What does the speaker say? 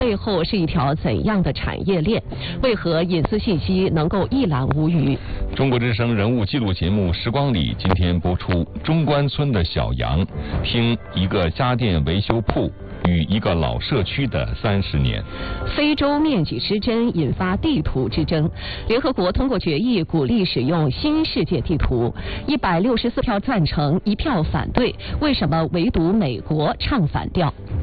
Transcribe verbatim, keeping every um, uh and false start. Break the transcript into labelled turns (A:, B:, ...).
A: 背后是一条怎样的产业链？为何隐私信息能够一览无余？
B: 中国之声人物纪录节目《时光里》今天播出中关村的小杨，听一个家电维修铺与一个老社区的三十年。
A: 非洲面积失真引发地图之争，联合国通过决议鼓励使用新世界地图，一百六十四票赞成，一票反对，为什么唯独美国唱反调？